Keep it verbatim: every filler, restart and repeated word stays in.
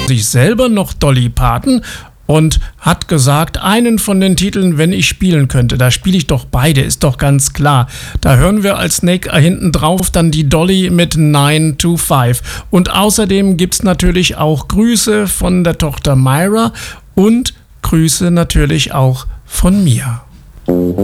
sich selber noch Dolly Parton und hat gesagt, einen von den Titeln, wenn ich spielen könnte, da spiele ich doch beide, ist doch ganz klar. Da hören wir als Snake hinten drauf dann die Dolly mit nine to five. Und außerdem gibt es natürlich auch Grüße von der Tochter Myra und Grüße natürlich auch von mir.